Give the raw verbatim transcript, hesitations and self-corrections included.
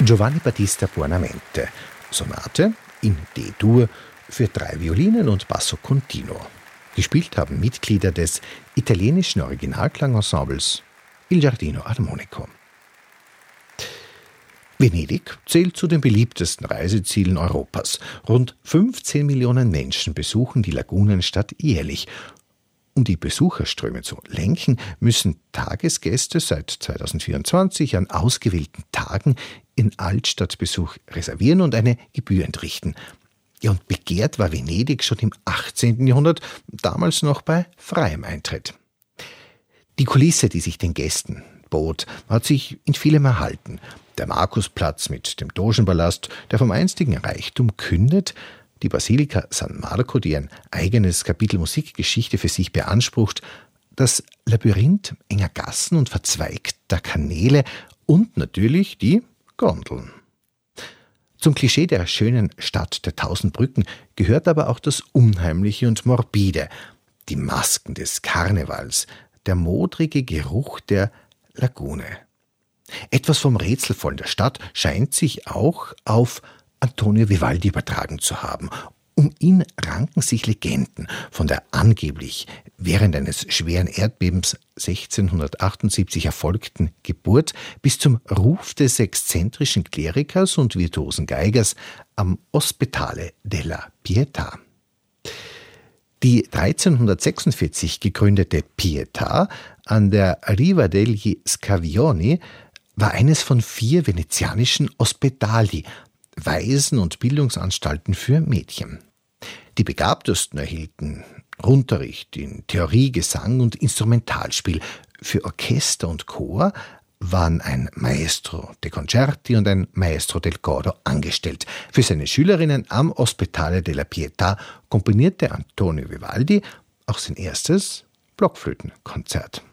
Giovanni Battista Buonamente, Sonate in D-Dur für drei Violinen und Basso Continuo. Gespielt haben Mitglieder des italienischen Originalklangensembles Il Giardino Armonico. Venedig zählt zu den beliebtesten Reisezielen Europas. Rund fünfzehn Millionen Menschen besuchen die Lagunenstadt jährlich. Um die Besucherströme zu lenken, müssen Tagesgäste seit zweitausendvierundzwanzig an ausgewählten Tagen ihren Altstadtbesuch reservieren und eine Gebühr entrichten. Ja, und begehrt war Venedig schon im achtzehnten Jahrhundert, damals noch bei freiem Eintritt. Die Kulisse, die sich den Gästen bot, hat sich in vielem erhalten. Der Markusplatz mit dem Dogenpalast, der vom einstigen Reichtum kündet, die Basilika San Marco, die ein eigenes Kapitel Musikgeschichte für sich beansprucht, das Labyrinth enger Gassen und verzweigter Kanäle und natürlich die Gondeln. Zum Klischee der schönen Stadt der tausend Brücken gehört aber auch das Unheimliche und Morbide, die Masken des Karnevals, der modrige Geruch der Lagune. Etwas vom Rätselvollen der Stadt scheint sich auch auf Antonio Vivaldi übertragen zu haben. Um ihn ranken sich Legenden, von der angeblich während eines schweren Erdbebens sechzehnhundertachtundsiebzig erfolgten Geburt bis zum Ruf des exzentrischen Klerikers und virtuosen Geigers am Ospedale della Pietà. Die dreizehnhundertsechsundvierzig gegründete Pietà an der Riva degli Scavioni war eines von vier venezianischen Ospedali, Waisen- und Bildungsanstalten für Mädchen. Die Begabtesten erhielten Unterricht in Theorie, Gesang und Instrumentalspiel. Für Orchester und Chor waren ein Maestro de Concerti und ein Maestro del Coro angestellt. Für seine Schülerinnen am Ospedale della Pietà komponierte Antonio Vivaldi auch sein erstes Blockflötenkonzert.